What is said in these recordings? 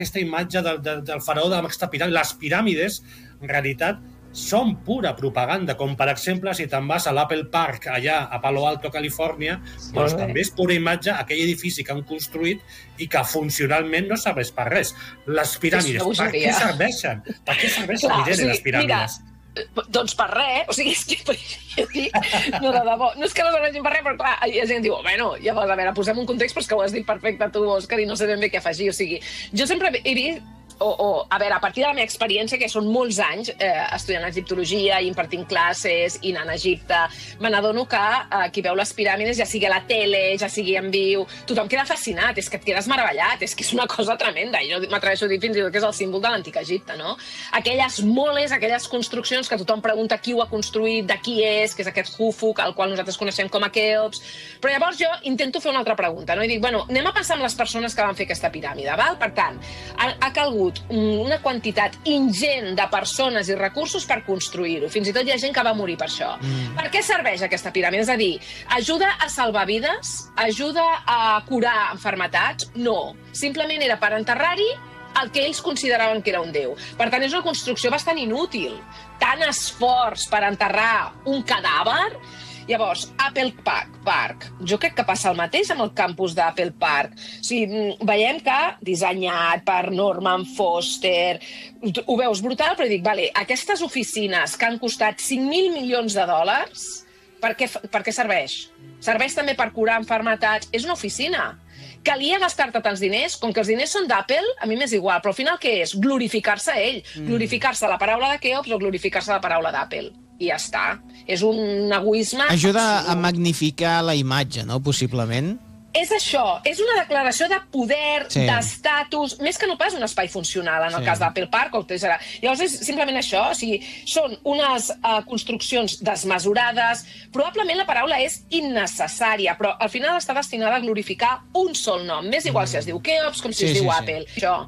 aquesta imatge del faraó de aquesta piràmide. Les piràmides, en realitat, són pura propaganda, com per exemple si te'n vas a l'Apple Park allà a Palo Alto, Califòrnia, doncs també és pura imatge aquell edifici que han construït i que funcionalment no serveix per res. Les piràmides, per què serveixen? Per què serveixen, Irene, les piràmides? Doncs per res, o sigui, és que jo dic, no, de debò, no és que no serveixin per res, però clar, hi ha gent que diu, bueno, llavors, a veure, posem un context, però és que ho has dit perfecte tu, Òscar, i no sé ben bé què afegir, o sigui, jo sempre he vist, a veure, a partir de la meva experiència, que són molts anys estudiant egiptologia, impartint classes, i anant a Egipte, me n'adono que qui veu les piràmides, ja sigui a la tele, ja sigui en viu, tothom queda fascinat, és que et quedes meravellat, és que és una cosa tremenda, i jo m'atreveixo a dir fins i tot que és el símbol de l'antic Egipte, no? Aquelles moles, aquelles construccions que tothom pregunta qui ho ha construït, de qui és, que és aquest Khufu, el qual nosaltres coneixem com a Keops, però llavors jo intento fer una altra pregunta, no? I dic, bueno, anem a passar amb les persones que van fer aquesta piràmide, val? Per tant, ha calgut una quantitat ingent de persones i recursos per construir-ho. Fins i tot hi ha gent que va morir per això. Per què serveix aquesta piràmide? És a dir, ajuda a salvar vides? Ajuda a curar malalties? No. Simplement era per enterrar-hi el que ells consideraven que era un déu. Per tant, és una construcció bastant inútil. Tant esforç per enterrar un cadàver. Llavors, Apple Park. Jo crec que passa el mateix amb el campus d'Apple Park. O sigui, veiem que dissenyat per Norman Foster, ho veus brutal, però dic, vale, aquestes oficines que han costat 5.000 milions de dòlars, per què serveix? Serveix també per curar malalties? És una oficina. Calia gastar-te tants diners? Com que els diners són d'Apple, a mi m'és igual, però al final què és? Glorificar-se ell. Glorificar-se la paraula de Keops o glorificar-se la paraula d'Apple. I ja està. És un egoisme... Ajuda a magnificar la imatge, no?, possiblement. És això, és una declaració de poder, d'estatus, més que no pas un espai funcional, en el cas d'Apple Park, o etc. Llavors és simplement això, o sigui, són unes construccions desmesurades, probablement la paraula és innecessària, però al final està destinada a glorificar un sol nom, m'és igual si es diu Keops com si es diu Apple.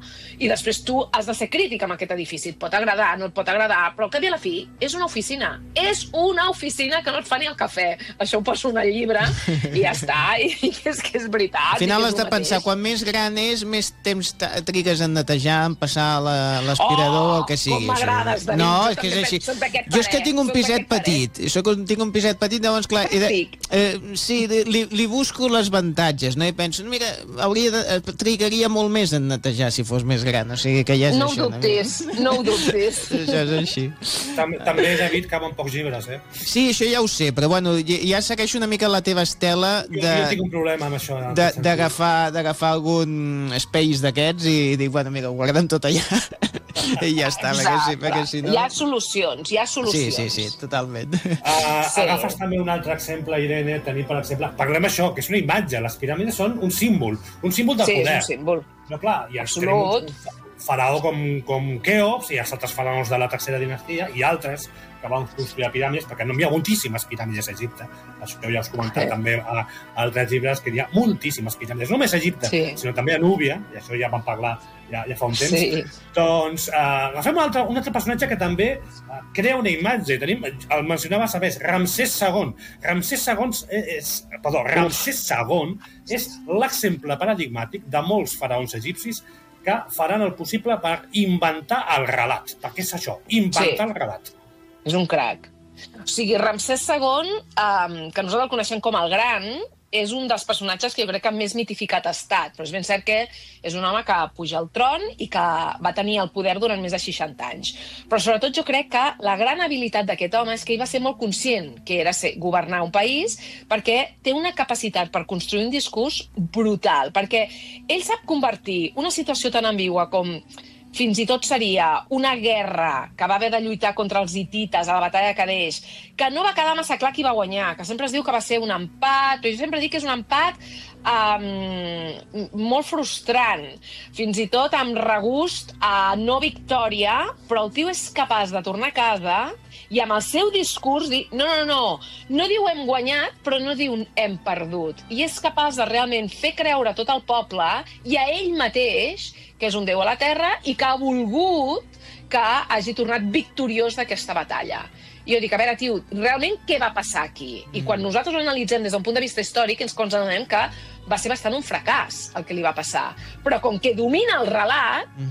I després tu has de ser crític amb aquest edifici, et pot agradar, no et pot agradar, però al cap i a la fi és una oficina. És una oficina que no et fa ni el cafè. Això ho poso en el llibre i ja està, i és que és veritat. Al final has de pensar, quan més gran és, més temps trigues en netejar, en passar l'aspirador o el que sigui. Com m'agrades, David. No, és que és així. Jo és que tinc un piset petit. Tinc un piset petit, llavors, clar, sí, li busco les avantatges, no? I penso, mira, trigaria molt més en netejar si fos més gran, o sigui que ja és això. No ho dubtis. Això és així. També, David, caben pocs llibres, eh? Sí, això ja ho sé, però bueno, ja segueixo una mica la teva estela de... Jo tinc un problema amb això. D'agafar algun space d'aquests i dic, bueno, mira, ho guardem tot allà i ja està, perquè si no... Hi ha solucions. Sí, totalment. Agafes també un altre exemple, Irene, per exemple, parlem això, que és una imatge, les piràmides són un símbol de poder. Sí, és un símbol. No, clar, ja tenim un faraó com Keops i els altres faraons de la tercera dinastia i altres que van construir piràmides, perquè no hi ha moltíssimes piràmides a Egipte. Això ja us he comentat també a altres llibres, que hi ha moltíssimes piràmides, no només a Egipte, sinó també a Núbia, i això ja vam parlar ja fa un temps. Doncs agafem un altre personatge que també crea una imatge. El mencionaves abans, Ramsès II. Ramsès II és l'exemple paradigmàtic de molts faraons egipcis que faran el possible per inventar el relat. Perquè és això, inventar el relat. És un crac. O sigui, Ramsès II, que nosaltres el coneixem com el Gran, és un dels personatges que jo crec que més mitificat ha estat, però és ben cert que és un home que puja al tron i que va tenir el poder durant més de 60 anys. Però sobretot jo crec que la gran habilitat d'aquest home és que ell va ser molt conscient que era governar un país, perquè té una capacitat per construir un discurs brutal, perquè ell sap convertir una situació tan ambigua com... fins i tot seria una guerra que va haver de lluitar contra els hitites a la batalla de Kadesh, que no va quedar massa clar qui va guanyar, que sempre es diu que va ser un empat, però jo sempre dic que és un empat molt frustrant, fins i tot amb regust a no victòria, però el tio és capaç de tornar a casa i amb el seu discurs dir, no diu hem guanyat, però no diu hem perdut. I és capaç de realment fer creure tot el poble i a ell mateix que és un déu a la terra i que ha volgut que hagi tornat victoriós d'aquesta batalla. I jo dic, a veure, tio, realment què va passar aquí? I quan nosaltres ho analitzem des d'un punt de vista històric, ens adonem que va ser bastant un fracàs el que li va passar. Però com que domina el relat,